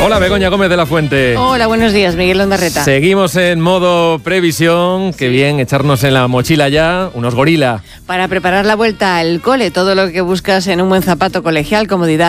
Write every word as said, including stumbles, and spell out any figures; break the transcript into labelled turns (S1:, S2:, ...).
S1: Hola, Begoña Gómez de la Fuente.
S2: Hola, buenos días, Miguel Ondarreta.
S1: Seguimos en modo previsión. Qué bien, echarnos en la mochila ya unos gorila.
S2: Para preparar la vuelta al cole, todo lo que buscas en un buen zapato colegial, comodidad,